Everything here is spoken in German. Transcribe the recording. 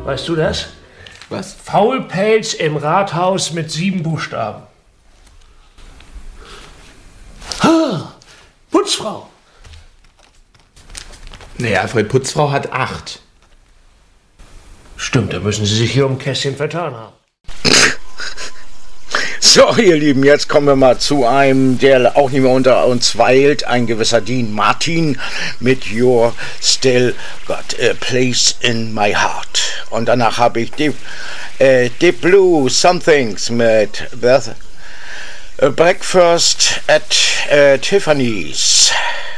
Weißt du das? Was? Faulpelz im Rathaus mit 7 Buchstaben. Putzfrau. Nee, Alfred, Putzfrau hat 8. Stimmt, da müssen Sie sich hier um ein Kästchen vertan haben. So, ihr Lieben, jetzt kommen wir mal zu einem, der auch nicht mehr unter uns weilt, ein gewisser Dean Martin mit You're Still Got a Place in My Heart. Und danach habe ich Deep Blue Somethings mit Breakfast at Tiffany's.